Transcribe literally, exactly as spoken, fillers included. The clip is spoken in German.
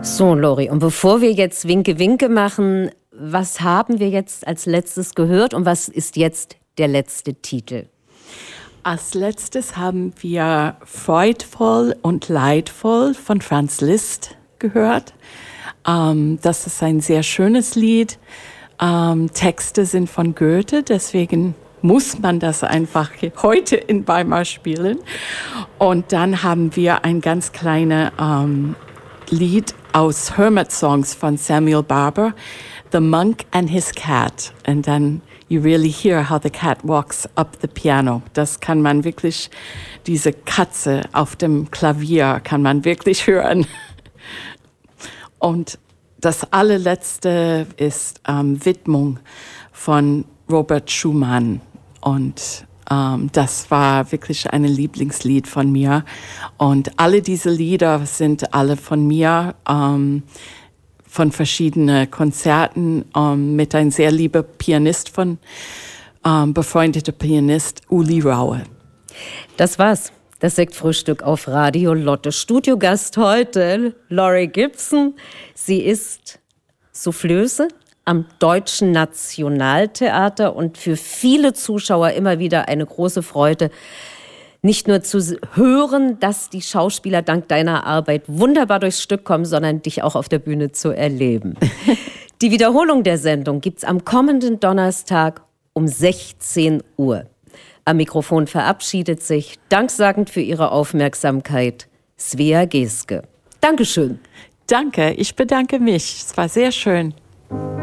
So, Lori, und bevor wir jetzt Winke Winke machen, was haben wir jetzt als letztes gehört und was ist jetzt der letzte Titel? Als letztes haben wir Freudvoll und Leidvoll von Franz Liszt gehört. Ähm, das ist ein sehr schönes Lied. Ähm, Texte sind von Goethe, deswegen muss man das einfach heute in Weimar spielen. Und dann haben wir ein ganz kleines ähm, Lied aus Hermit Songs von Samuel Barber, The Monk and His Cat. And then you really hear how the cat walks up the piano. Das kann man wirklich, diese Katze auf dem Klavier kann man wirklich hören. Und das allerletzte ist ähm, Widmung von Robert Schumann. Und ähm, das war wirklich ein Lieblingslied von mir. Und alle diese Lieder sind alle von mir, ähm, von verschiedenen Konzerten ähm, mit einem sehr lieben Pianist von, ähm, befreundeter Pianist Uli Raue. Das war's. Das Sektfrühstück auf Radio Lotte. Studiogast heute Lori Gibson. Sie ist Soufflöse am Deutschen Nationaltheater und für viele Zuschauer immer wieder eine große Freude, nicht nur zu hören, dass die Schauspieler dank deiner Arbeit wunderbar durchs Stück kommen, sondern dich auch auf der Bühne zu erleben. Die Wiederholung der Sendung gibt's am kommenden Donnerstag um sechzehn Uhr. Am Mikrofon verabschiedet sich, danksagend für Ihre Aufmerksamkeit, Svea Geske. Dankeschön. Danke, ich bedanke mich. Es war sehr schön.